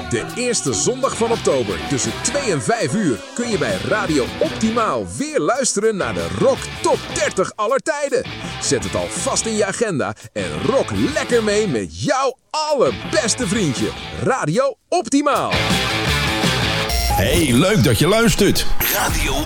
De eerste zondag van oktober tussen 2 en 5 uur kun je bij Radio Optimaal weer luisteren naar de Rock Top 30 aller tijden. Zet het al vast in je agenda en rock lekker mee met jouw allerbeste vriendje. Radio Optimaal. Hey, leuk dat je luistert. Radio